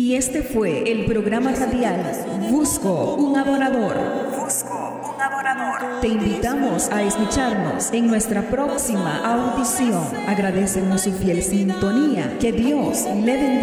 Y este fue el programa radial Busco un Adorador. Te invitamos a escucharnos en nuestra próxima audición. Agradecemos su fiel sintonía. Que Dios le bendiga.